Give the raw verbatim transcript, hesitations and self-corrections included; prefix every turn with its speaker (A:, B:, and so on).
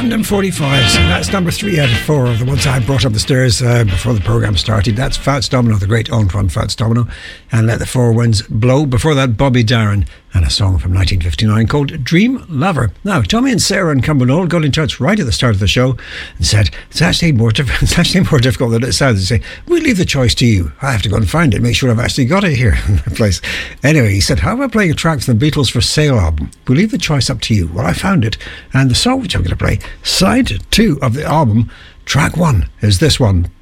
A: London forty-fives, and that's number three out of four of the ones I brought up the stairs uh, before the programme started. That's Fats Domino, the great Antoine Fats Domino, and Let the Four Winds Blow. Before that, Bobby Darin, and a song from nineteen fifty-nine called Dream Lover. Now, Tommy and Sarah in Cumbernauld got in touch right at the start of the show and said, it's actually more, diff- it's actually more difficult than it sounds. They say, we'll leave the choice to you. I have to go and find it, make sure I've actually got it here in the place. Anyway, he said, how about playing a track from the Beatles for Sale album? We'll leave the choice up to you. Well, I found it, and the song which I'm going to play, side two of the album, track one, is this one,